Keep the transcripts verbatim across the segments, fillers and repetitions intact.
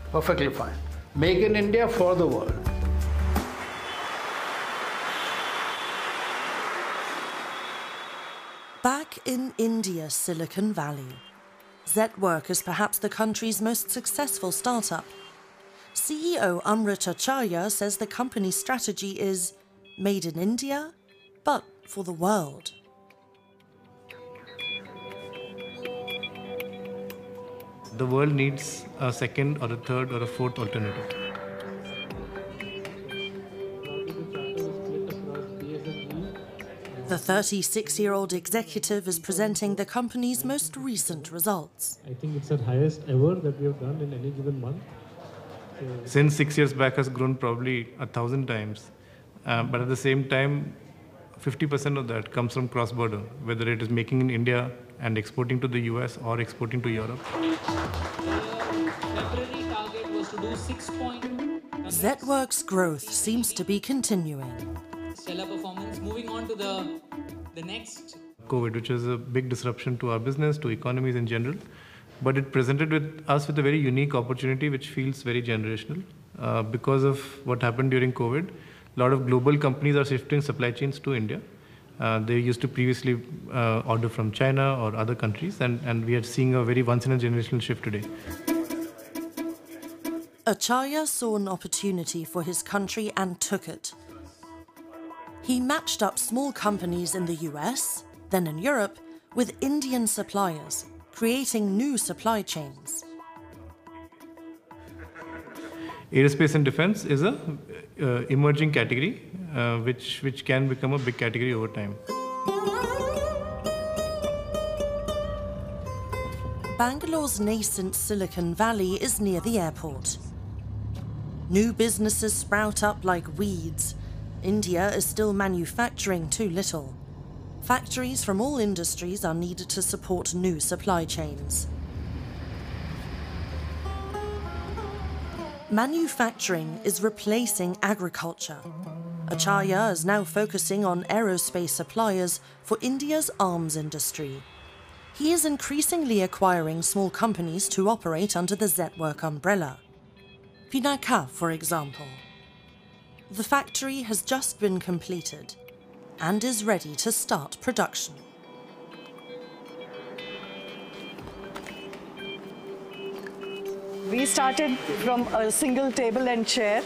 Perfectly fine. Make in India for the world. Back in India's Silicon Valley, Zetwork is perhaps the country's most successful startup. C E O Amrit Acharya says the company's strategy is made in India, but for the world. The world needs a second or a third or a fourth alternative. The thirty-six-year-old executive is presenting the company's most recent results. I think it's the highest ever that we have done in any given month. So Since six years back has grown probably a thousand times, uh, but at the same time, fifty percent of that comes from cross-border, whether it is making in India and exporting to the U S or exporting to Europe. Zetwork's growth seems to be continuing. Stellar performance. Moving on to the, the next. COVID, which is a big disruption to our business, to economies in general, but it presented with us with a very unique opportunity which feels very generational. Uh, because of what happened during COVID, a lot of global companies are shifting supply chains to India. Uh, they used to previously uh, order from China or other countries, and, and we are seeing a very once-in-a-generational shift today. Acharya saw an opportunity for his country and took it. He matched up small companies in the U S, then in Europe, with Indian suppliers, creating new supply chains. Aerospace and defense is a uh, emerging category, uh, which, which can become a big category over time. Bangalore's nascent Silicon Valley is near the airport. New businesses sprout up like weeds. India is still manufacturing too little. Factories from all industries are needed to support new supply chains. Manufacturing is replacing agriculture. Acharya is now focusing on aerospace suppliers for India's arms industry. He is increasingly acquiring small companies to operate under the Zetwork umbrella. Pinaka, for example. The factory has just been completed and is ready to start production. We started from a single table and chair.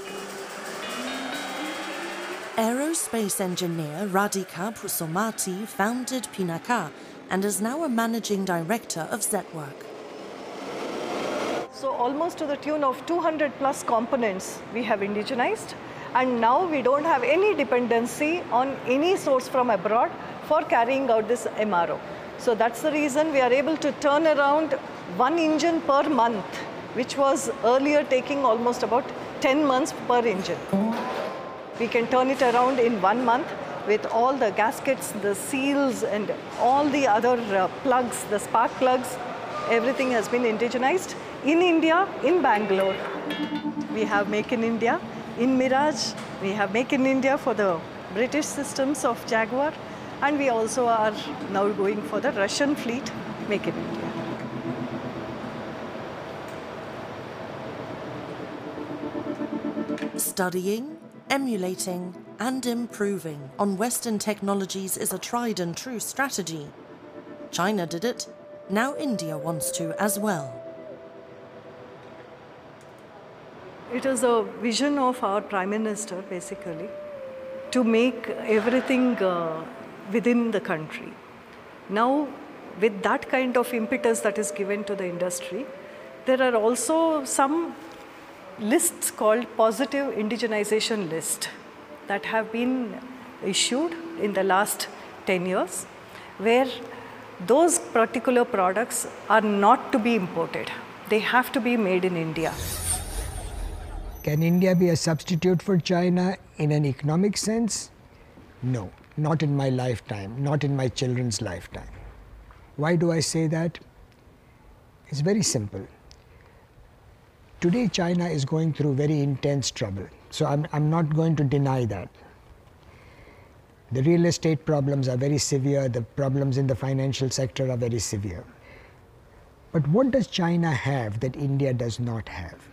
Aerospace engineer Radhika Pusomati founded Pinaka and is now a managing director of Zetwork. So almost to the tune of two hundred plus components we have indigenized, and now we don't have any dependency on any source from abroad for carrying out this M R O. So that's the reason we are able to turn around one engine per month, which was earlier taking almost about ten months per engine. We can turn it around in one month with all the gaskets, the seals, and all the other uh, plugs, the spark plugs. Everything has been indigenized in India, in Bangalore. We have Make in India. In Mirage, we have Make in India for the British systems of Jaguar, and we also are now going for the Russian fleet, Make in India. Studying, emulating, and improving on Western technologies is a tried and true strategy. China did it, now India wants to as well. It is a vision of our Prime Minister, basically, to make everything uh, within the country. Now, with that kind of impetus that is given to the industry, there are also some lists called positive indigenization list that have been issued in the last ten years, where those particular products are not to be imported. They have to be made in India. Can India be a substitute for China in an economic sense? No, not in my lifetime, not in my children's lifetime. Why do I say that? It's very simple. Today, China is going through very intense trouble, so I'm, I'm not going to deny that. The real estate problems are very severe, the problems in the financial sector are very severe. But what does China have that India does not have?